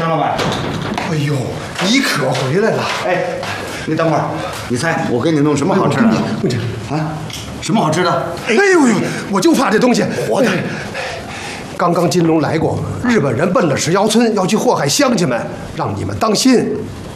张老板。 哎呦，你可回来了！ 哎，你等会儿，你猜我给你弄什么好吃的？啊？什么好吃的？ 哎呦呦，我就怕这东西活的。刚刚金龙来过，日本人奔了石窑村，要去祸害乡亲们，让你们当心。